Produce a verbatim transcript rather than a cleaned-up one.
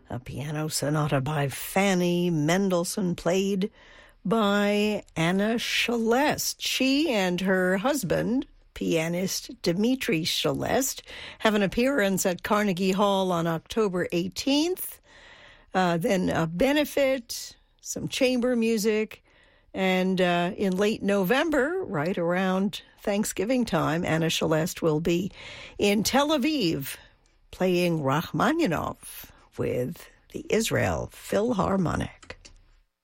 a piano sonata by Fanny Mendelssohn, played by Anna Shelest. She and her husband, pianist Dimitri Shelest, have an appearance at Carnegie Hall on October eighteenth. Uh, then a benefit, some chamber music, and uh, in late November, right around Thanksgiving time, Anna Shelest will be in Tel Aviv playing Rachmaninoff with the Israel Philharmonic.